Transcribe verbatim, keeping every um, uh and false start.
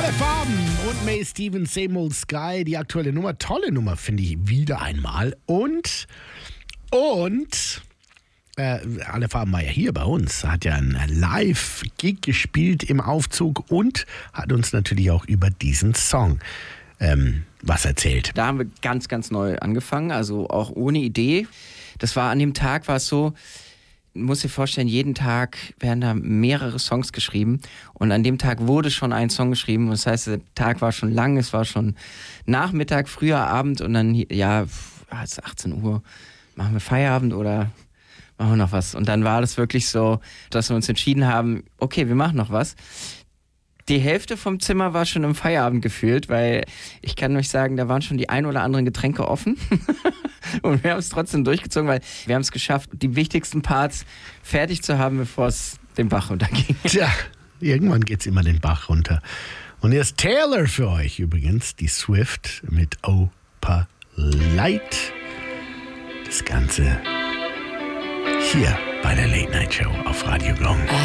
Alle Farben und May Stevens, Same Old Sky, die aktuelle Nummer, tolle Nummer, finde ich, wieder einmal. Und, und, äh, Alle Farben war ja hier bei uns, hat ja einen Live-Gig gespielt im Aufzug und hat uns natürlich auch über diesen Song ähm, was erzählt. Da haben wir ganz, ganz neu angefangen, also auch ohne Idee. Das war an dem Tag, war es so, muss dir vorstellen, jeden Tag werden da mehrere Songs geschrieben und an dem Tag wurde schon ein Song geschrieben und das heißt, der Tag war schon lang, es war schon Nachmittag, früher Abend und dann, ja, es ist achtzehn Uhr, machen wir Feierabend oder machen wir noch was? Und dann war das wirklich so, dass wir uns entschieden haben, okay, wir machen noch was. Die Hälfte vom Zimmer war schon im Feierabend gefühlt, weil ich kann euch sagen, da waren schon die ein oder anderen Getränke offen. Und wir haben es trotzdem durchgezogen, weil wir haben es geschafft, die wichtigsten Parts fertig zu haben, bevor es den Bach runterging. Tja, irgendwann geht es immer den Bach runter. Und hier ist Taylor für euch übrigens, die Swift mit Opa Light. Das Ganze hier bei der Late Night Show auf Radio Gong.